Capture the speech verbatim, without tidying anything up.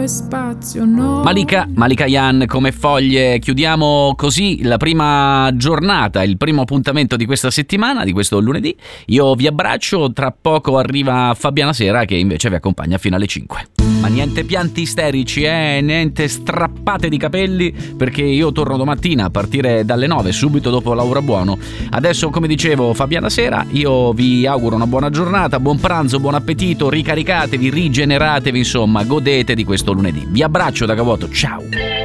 e spazio, no. Malika, Malika Yan come foglie. Chiudiamo così la prima giornata, il primo appuntamento di questa settimana, di questo lunedì. Io vi abbraccio, tra poco arriva Fabiana Sera che invece vi accompagna fino alle cinque. Ma niente pianti isterici, eh, niente strappate di capelli, perché io torno domattina a partire dalle nove, subito dopo Laura Buono. Adesso, come dicevo, Fabiana Sera, io vi auguro una buona giornata, buon pranzo, buon appetito, ricaricatevi, rigeneratevi, insomma, godete di questo lunedì. Vi abbraccio da Cavuoto, ciao!